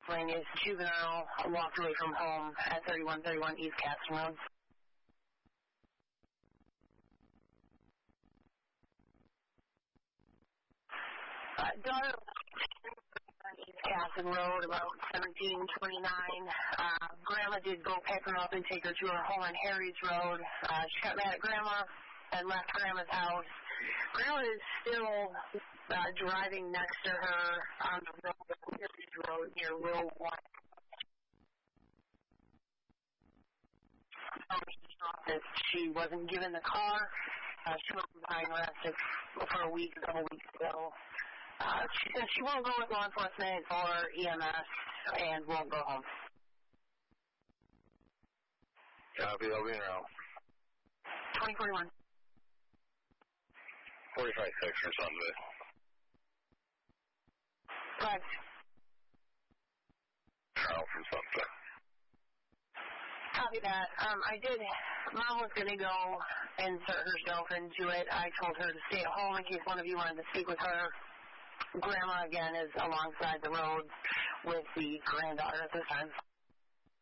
Pennsylvania's juvenile walked away from home at 3131 East Caston Road. Daughter on East Caston Road, about 1729. Grandma did go pick her up and take her to her home on Harry's Road. She got mad at Grandma and left Grandma's house. Grandma is still driving next to her on the road near Row 1. She wasn't given the car. She was behind arrested for a couple weeks ago. She said she won't go with law enforcement or EMS and won't go home. Copy, I'll be around. 2041. 45-6 or something. Correct. Charles from something. Copy that. Mom was going to go insert herself into it. I told her to stay at home in case one of you wanted to speak with her. Grandma, again, is alongside the road with the granddaughter at this time.